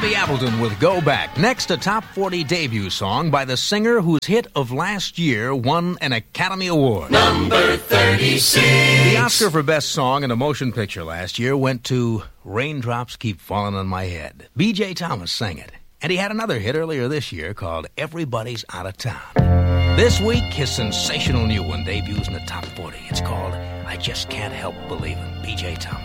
Bobby Appleton with Go Back. Next, a top 40 debut song by the singer whose hit of last year won an Academy Award. Number 36. The Oscar for Best Song in a Motion Picture last year went to Raindrops Keep Falling on My Head. B.J. Thomas sang it. And he had another hit earlier this year called Everybody's Out of Town. This week, his sensational new one debuts in the top 40. It's called I Just Can't Help Believin'. B.J. Thomas.